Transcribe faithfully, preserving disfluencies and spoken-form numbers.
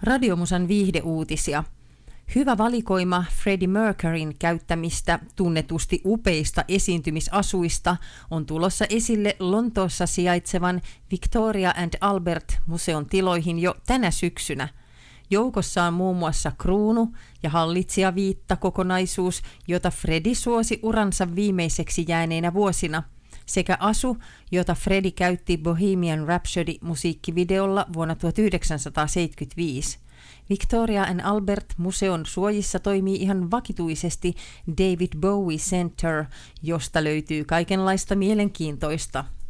Radiomusan viihdeuutisia. Hyvä valikoima Freddie Mercuryn käyttämistä tunnetusti upeista esiintymisasuista on tulossa esille Lontoossa sijaitsevan Victoria and Albert museon tiloihin jo tänä syksynä. Joukossa on muun muassa kruunu ja hallitsijaviitta kokonaisuus, jota Freddie suosi uransa viimeiseksi jääneinä vuosina, sekä asu, jota Freddie käytti Bohemian Rhapsody-musiikkivideolla vuonna tuhatyhdeksänsataaseitsemänkymmentäviisi. Victoria and Albert museon suojissa toimii ihan vakituisesti David Bowie Center, josta löytyy kaikenlaista mielenkiintoista.